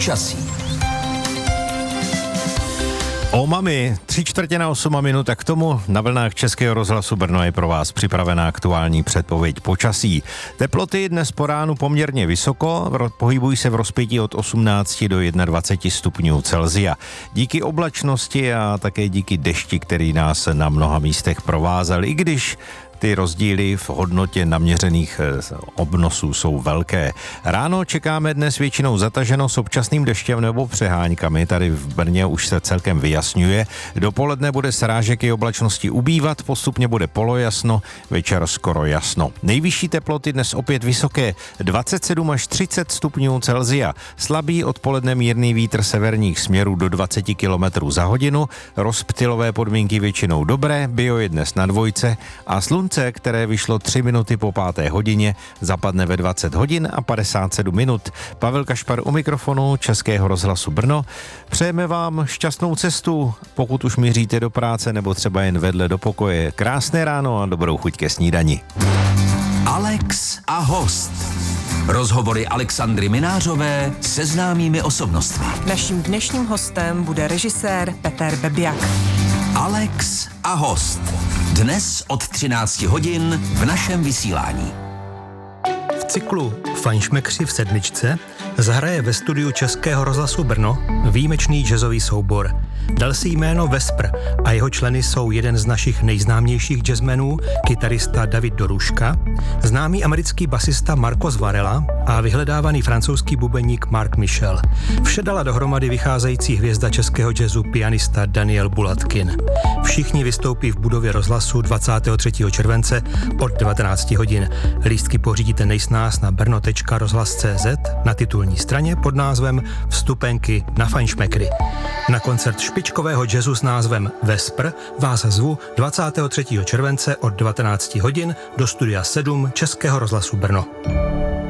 počasí. O mami, 7:45, a k tomu na vlnách Českého rozhlasu Brno je pro vás připravená aktuální předpověď počasí. Teploty dnes po ránu poměrně vysoko, pohybují se v rozpětí od 18 do 21 stupňů Celsia. Díky oblačnosti a také díky dešti, který nás na mnoha místech provázel, i když ty rozdíly v hodnotě naměřených obnosů jsou velké. Ráno čekáme dnes většinou zataženo s občasným deštěm nebo přeháňkami. Tady v Brně už se celkem vyjasňuje. Dopoledne bude srážek i oblačnosti ubývat, postupně bude polojasno, večer skoro jasno. Nejvyšší teploty dnes opět vysoké, 27 až 30 stupňů Celsia. Slabý odpoledne mírný vítr severních směrů do 20 km za hodinu. Rozptylové podmínky většinou dobré, bio je dnes na 2 a slunce, které vyšlo 3 minuty po 5. hodině, zapadne ve 20 hodin a 57 minut. Pavel Kašpar u mikrofonu Českého rozhlasu Brno. Přejeme vám šťastnou cestu, pokud už míříte do práce nebo třeba jen vedle do pokoje. Krásné ráno a dobrou chuť ke snídani. Alex a host. Rozhovory Alexandry Minářové se známými osobnostmi. Naším dnešním hostem bude režisér Peter Bebiak. Alex a host. Dnes od 13 hodin v našem vysílání. V cyklu Fajnšmekři v sedmičce zahraje ve studiu Českého rozhlasu Brno výjimečný jazzový soubor. Dal si jméno Vespr a jeho členy jsou jeden z našich nejznámějších jazzmenů, kytarista David Doruška, známý americký basista Marcos Varela a vyhledávaný francouzský bubeník Mark Michel. Vše dala dohromady vycházející hvězda českého jazzu pianista Daniel Bulatkin. Všichni vystoupí v budově rozhlasu 23. července od 19 hodin. Lístky pořídíte nejsnáz na brno.rozhlas.cz na titulní straně pod názvem Vstupenky na Fajnšmekry. Na koncert špičkového jazzu s názvem Vespr vás zvu 23. července od 19 hodin do studia 7 Českého rozhlasu Brno.